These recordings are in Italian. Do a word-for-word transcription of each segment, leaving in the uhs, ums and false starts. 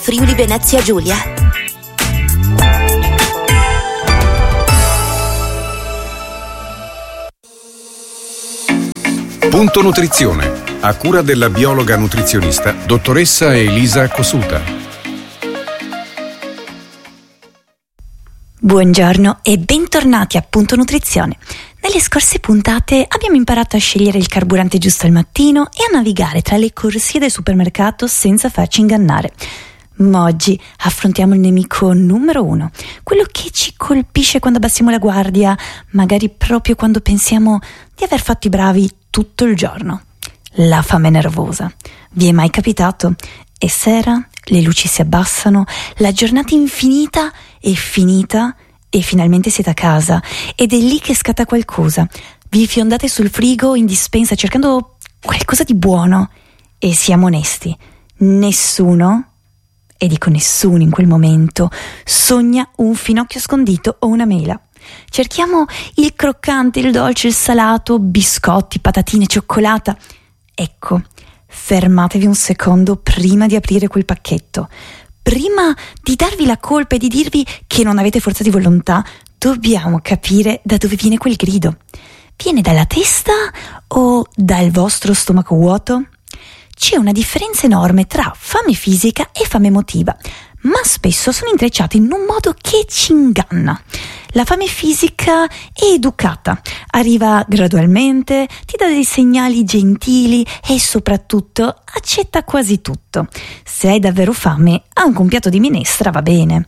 Friuli Venezia Giulia. Punto Nutrizione, a cura della biologa nutrizionista dottoressa Elisa Cosuta. Buongiorno e bentornati a Punto Nutrizione. Nelle scorse puntate abbiamo imparato a scegliere il carburante giusto al mattino e a navigare tra le corsie del supermercato senza farci ingannare. Ma oggi affrontiamo il nemico numero uno, quello che ci colpisce quando abbassiamo la guardia, magari proprio quando pensiamo di aver fatto i bravi tutto il giorno. La fame nervosa. Vi è mai capitato? È sera, le luci si abbassano, la giornata infinita è finita e finalmente siete a casa ed è lì che scatta qualcosa. Vi fiondate sul frigo in dispensa cercando qualcosa di buono e siamo onesti, nessuno, e dico nessuno in quel momento, sogna un finocchio scondito o una mela. Cerchiamo il croccante, il dolce, il salato, biscotti, patatine, cioccolata. Ecco, fermatevi un secondo prima di aprire quel pacchetto. Prima di darvi la colpa e di dirvi che non avete forza di volontà, dobbiamo capire da dove viene quel grido. Viene dalla testa o dal vostro stomaco vuoto? C'è una differenza enorme tra fame fisica e fame emotiva, ma spesso sono intrecciate in un modo che ci inganna. La fame fisica è educata, arriva gradualmente, ti dà dei segnali gentili e soprattutto accetta quasi tutto. Se hai davvero fame, anche un piatto di minestra va bene.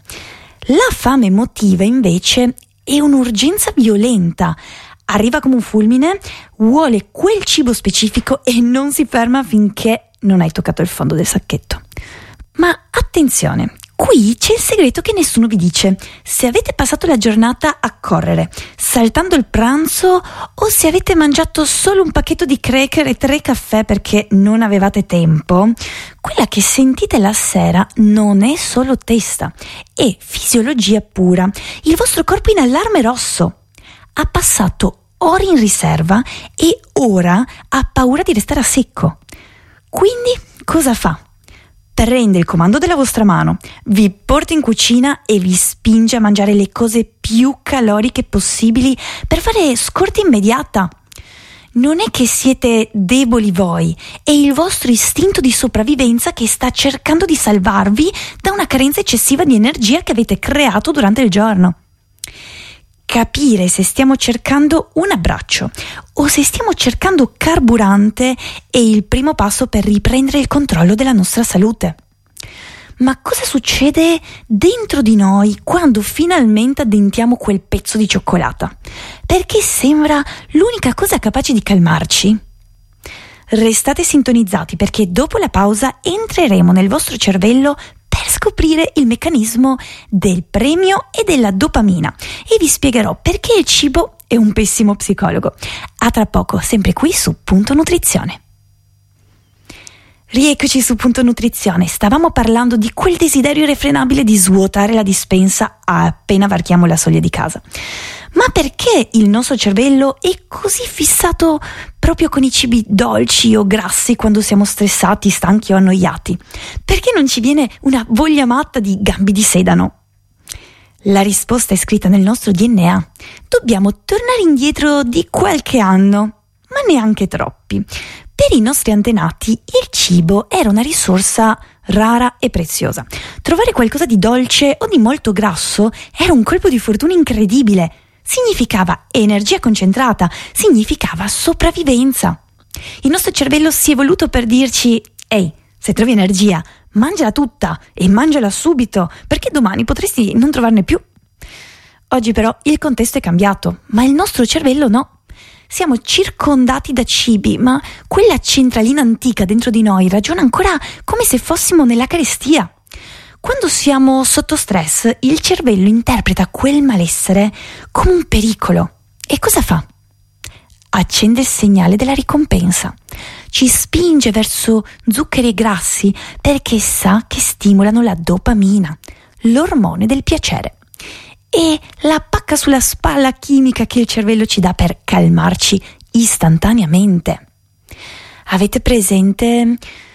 La fame emotiva invece è un'urgenza violenta. Arriva come un fulmine, vuole quel cibo specifico e non si ferma finché non hai toccato il fondo del sacchetto. Ma attenzione, qui c'è il segreto che nessuno vi dice. Se avete passato la giornata a correre, saltando il pranzo, o se avete mangiato solo un pacchetto di cracker e tre caffè perché non avevate tempo, quella che sentite la sera non è solo testa, è fisiologia pura. Il vostro corpo in allarme rosso. Ha passato ore in riserva e ora ha paura di restare a secco. Quindi cosa fa? Prende il comando della vostra mano, vi porta in cucina e vi spinge a mangiare le cose più caloriche possibili per fare scorta immediata. Non è che siete deboli voi, è il vostro istinto di sopravvivenza che sta cercando di salvarvi da una carenza eccessiva di energia che avete creato durante il giorno. Capire se stiamo cercando un abbraccio o se stiamo cercando carburante è il primo passo per riprendere il controllo della nostra salute. Ma cosa succede dentro di noi quando finalmente addentiamo quel pezzo di cioccolata? Perché sembra l'unica cosa capace di calmarci? Restate sintonizzati perché dopo la pausa entreremo nel vostro cervello per scoprire il meccanismo del premio e della dopamina e vi spiegherò perché il cibo è un pessimo psicologo. A tra poco, sempre qui su Punto Nutrizione. Rieccoci su Punto Nutrizione. Stavamo parlando di quel desiderio irrefrenabile di svuotare la dispensa appena varchiamo la soglia di casa. Ma perché il nostro cervello è così fissato proprio con i cibi dolci o grassi quando siamo stressati, stanchi o annoiati? Perché non ci viene una voglia matta di gambi di sedano? La risposta è scritta nel nostro D N A. Dobbiamo tornare indietro di qualche anno, ma neanche troppi. Per i nostri antenati il cibo era una risorsa rara e preziosa. Trovare qualcosa di dolce o di molto grasso era un colpo di fortuna incredibile. Significava energia concentrata, significava sopravvivenza. Il nostro cervello si è evoluto per dirci: ehi, se trovi energia, mangiala tutta e mangiala subito, perché domani potresti non trovarne più. Oggi però il contesto è cambiato, ma il nostro cervello no. Siamo circondati da cibi, ma quella centralina antica dentro di noi ragiona ancora come se fossimo nella carestia. Quando siamo sotto stress, il cervello interpreta quel malessere come un pericolo. E cosa fa? Accende il segnale della ricompensa. Ci spinge verso zuccheri e grassi perché sa che stimolano la dopamina, l'ormone del piacere. E la pacca sulla spalla chimica che il cervello ci dà per calmarci istantaneamente. Avete presente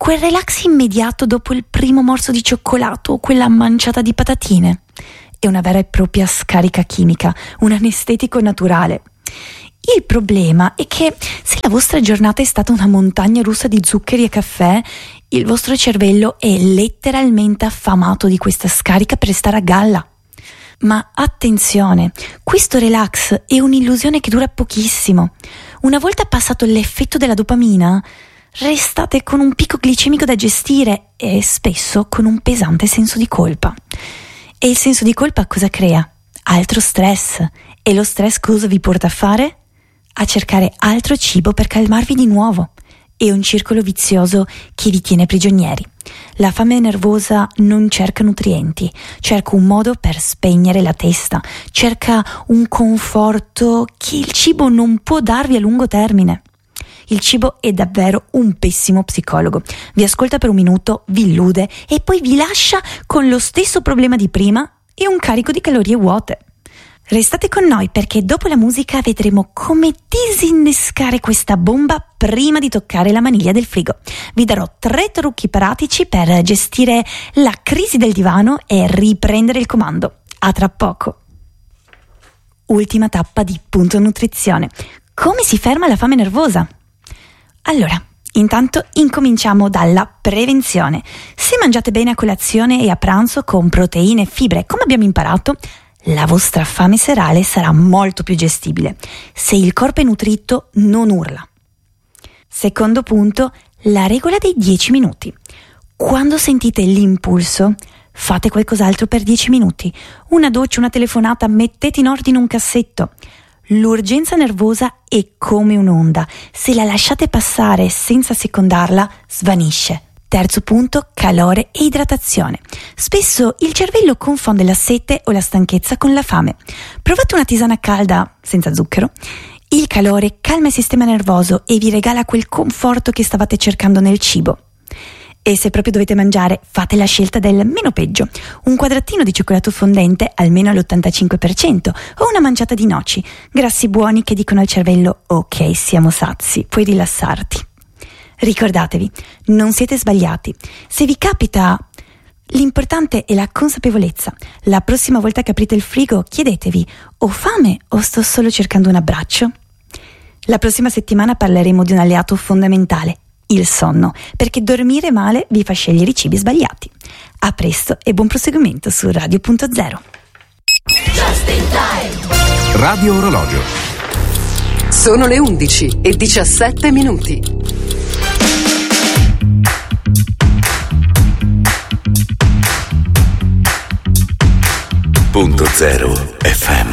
quel relax immediato dopo il primo morso di cioccolato o quella manciata di patatine. È una vera e propria scarica chimica, un anestetico naturale. Il problema è che se la vostra giornata è stata una montagna russa di zuccheri e caffè, il vostro cervello è letteralmente affamato di questa scarica per stare a galla. Ma attenzione, questo relax è un'illusione che dura pochissimo. Una volta passato l'effetto della dopamina, restate con un picco glicemico da gestire e spesso con un pesante senso di colpa. E il senso di colpa cosa crea? Altro stress. E lo stress cosa vi porta a fare? A cercare altro cibo per calmarvi di nuovo. È un circolo vizioso che vi tiene prigionieri. La fame nervosa non cerca nutrienti, cerca un modo per spegnere la testa, cerca un conforto che il cibo non può darvi a lungo termine. Il cibo è davvero un pessimo psicologo. Vi ascolta per un minuto, vi illude e poi vi lascia con lo stesso problema di prima e un carico di calorie vuote. Restate con noi perché dopo la musica vedremo come disinnescare questa bomba prima di toccare la maniglia del frigo. Vi darò tre trucchi pratici per gestire la crisi del divano e riprendere il comando. A tra poco. Ultima tappa di Punto Nutrizione. Come si ferma la fame nervosa? Allora, intanto incominciamo dalla prevenzione. Se mangiate bene a colazione e a pranzo con proteine e fibre, come abbiamo imparato, la vostra fame serale sarà molto più gestibile. Se il corpo è nutrito, non urla. Secondo punto, la regola dei dieci minuti. Quando sentite l'impulso, fate qualcos'altro per dieci minuti. Una doccia, una telefonata, mettete in ordine un cassetto. L'urgenza nervosa è come un'onda. Se la lasciate passare senza secondarla, svanisce. Terzo punto, calore e idratazione. Spesso il cervello confonde la sete o la stanchezza con la fame. Provate una tisana calda, senza zucchero. Il calore calma il sistema nervoso e vi regala quel conforto che stavate cercando nel cibo. E se proprio dovete mangiare, fate la scelta del meno peggio. Un quadratino di cioccolato fondente, almeno all'ottantacinque per cento, o una manciata di noci, grassi buoni che dicono al cervello «Ok, siamo sazi, puoi rilassarti». Ricordatevi, non siete sbagliati. Se vi capita, l'importante è la consapevolezza. La prossima volta che aprite il frigo, chiedetevi: ho fame o sto solo cercando un abbraccio? La prossima settimana parleremo di un alleato fondamentale, il sonno, perché dormire male vi fa scegliere i cibi sbagliati. A presto e buon proseguimento su Radio Punto Zero. Just in time. Radio Orologio. Sono le undici e diciassette minuti. Punto zero F M.